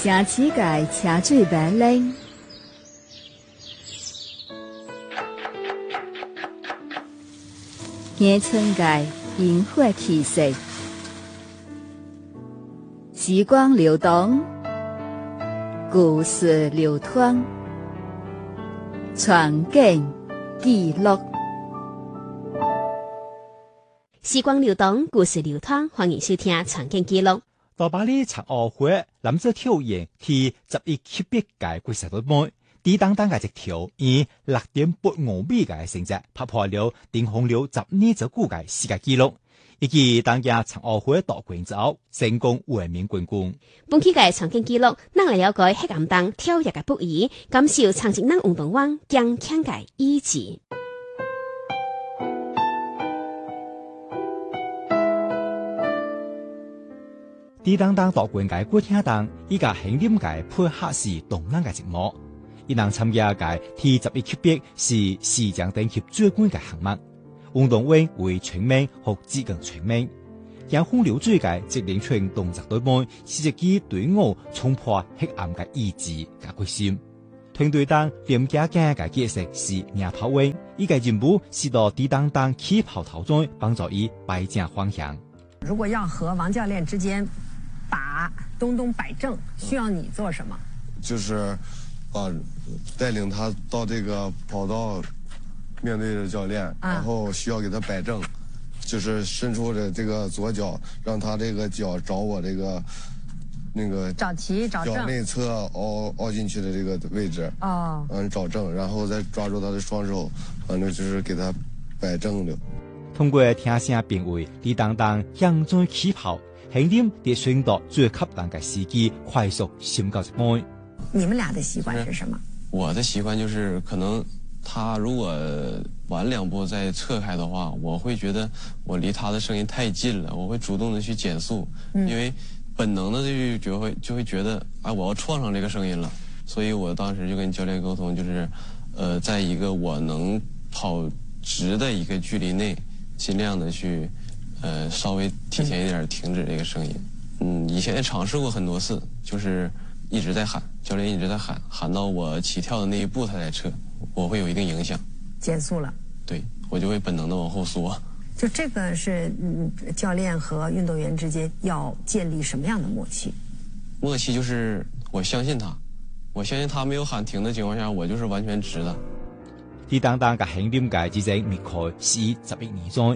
城市界车水马龙，乡村界萤火气息，时光流动，故事流淌，传景记录。 时光流动，故事流淌，欢迎收听《传景记录》。 大巴黎残奥会男子跳远去11级别界决赛队，抵挡嘅一條以6.85米嘅成績突破了頂紅了12隻股嘅世界紀錄，以及當屆殘奧會奪冠之後成功衛冕冠軍。 本期嘅傳景記錄，咱來了解黑暗當跳躍嘅不易，感受長職人運動員強強嘅意志。 抵擋奪冠嘅過程當，依家輕點嘅配合是動人嘅節目。伊能參加嘅 T11級別是世界頂級最冠嘅項目，運動員為全面和接近全面，將風流水嘅直連串動作隊門，是一支隊伍衝破黑暗嘅意志嘅決心。團隊當廉價嘅角色是領跑員，伊嘅任務是到抵擋當起跑途中幫助伊擺正方向。 如果要和王教練之間把東東擺正，需要你做什麼？ 就是帶領他到這個跑道，面對着教練，然後需要給他擺正，就是伸出的這個左腳，讓他這個腳找我這個那個找齊找正， 腳內側凹進去的這個位置，找正，然後再抓住他的雙手，反正就是給他擺正了。 通過聽聲評為抵擋當向中起跑，輕點地選到最恰當嘅時機，快速閃過一門。 你們倆的習慣是什麼？ 我的習慣就是可能他如果晚2步再側開的話，我會覺得我離他的聲音太近了，我會主動的去減速，因為本能的就會覺得我要撞上這個聲音了，所以我當時就跟教練溝通，就是在一個我能跑直的一個距離內，盡量的去稍微提前一點停止這個聲音。以前也嘗試過很多次，就是一直在喊，教練一直在喊到我起跳的那一步他才撤，我會有一定影響， 減速了。 對，我就會本能的往後縮。 就這個是教練和運動員之間要建立什麼樣的默契？ 默契就是我相信他沒有喊停的情況下，我就是完全直的。 抵擋當嘅輕點界之前滅開是11年中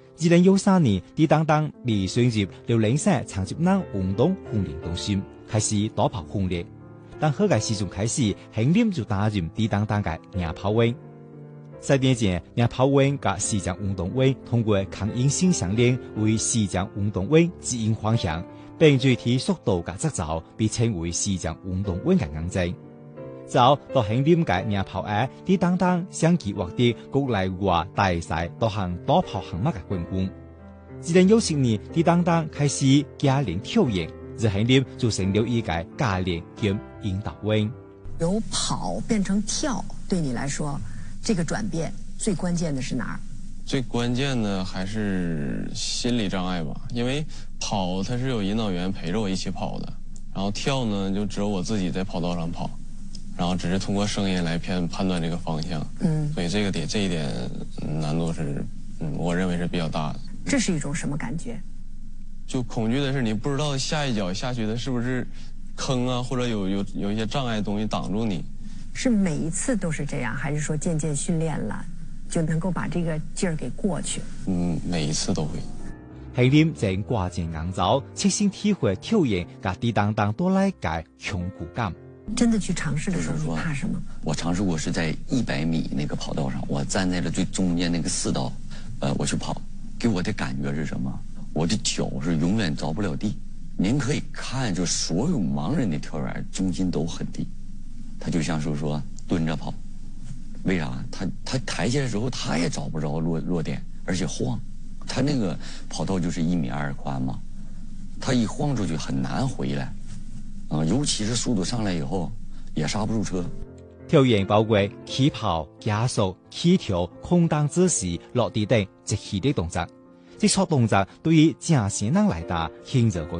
，2013年抵擋當被選入遼寧省長職人運動訓練中心，開始多跑訓練。但後個時陣開始，輕點就擔任抵擋當嘅領跑員。3年前，領跑員和視障運動員通過抗隱性項鏈為視障運動員指引方向，並具體速度嘅節奏被稱為視障運動員嘅認證。早到輕點嘅領跑員抵擋當相繼獲得國內外大賽多項多跑項目嘅冠軍。2017年，抵擋當開始加練跳遠，而輕點就成了一個教練兼引導員。 由跑變成跳，對你來說，這個轉變最關鍵的是哪兒？ 最關鍵的還是心理障礙吧，因為跑它是有引導員陪着我一起跑的，然後跳呢就只有我自己在跑道上跑，然後只是通過聲音來判斷這個方向。所以這一點難度是我認為是比較大的。 這是一種什麼感覺？ 就恐懼的是你不知道下一腳下去的是不是坑啊，或者有一些障礙東西擋住你。 是每一次都是這樣，還是說漸漸訓練了就能夠把這個勁兒給過去？ 每一次都會。 輕點正掛正硬走，切身體會跳遠和抵擋當多來嘅恐怖感。 真的去嘗試的時候，你怕什麼？ 我嘗試過是在100米那個跑道上，我站在了最中間那個4道，我去跑，給我的感覺是什麼？我的腳是永遠着不了地。您可以看，就所有盲人的跳遠重心都很低，他就像是說蹲着跑。為啥？他抬起來之後，他也找不着落點，而且晃。他那個跑道就是1.2米寬嘛，他一晃出去很難回來。尤其是速度上來以後，也剎不住車。 跳遠包括起跑、加速、起跳、空檔姿勢、落地等一系列動作。這些動作對於正常人來打，輕則改革，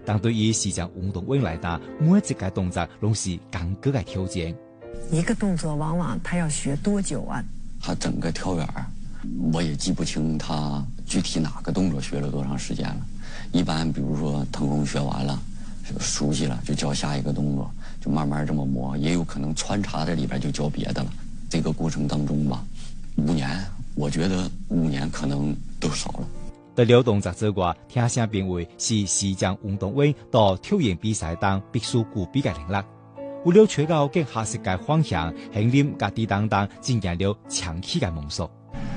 但对于西江运动员来打，每一个动作拢是更高的挑战。 一个动作往往他要学多久啊？ 他整个跳远，我也记不清他具体哪个动作学了多长时间了。一般比如说腾空学完了，熟悉了就教下一个动作，就慢慢这么磨，也有可能穿插在里边就教别的了。这个过程当中吧，5年，我觉得5年可能都少了。 除了动作之外，听声评为是西江运动员到跳远比赛当必须具备的能力。为了找到更合适的方向，杏林甲弟当进行了长期的摸索。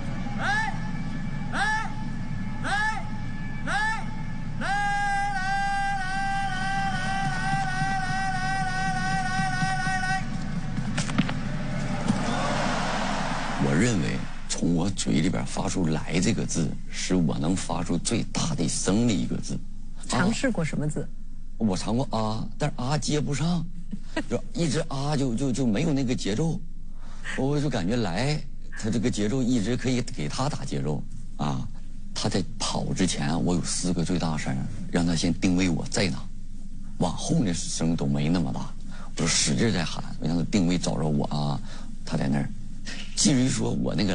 我认为从我嘴里边发出来这个字，是我能发出最大的声的一个字。 尝试过什么字？ 我尝过啊，但是啊接不上，就一直啊就没有那个节奏。我就感觉来，他这个节奏一直可以给他打节奏啊。他在跑之前，我有4个最大声，让他先定位我在哪，往后那声都没那么大，我就使劲在喊，让他定位找着我啊，他在那儿。至于说我那个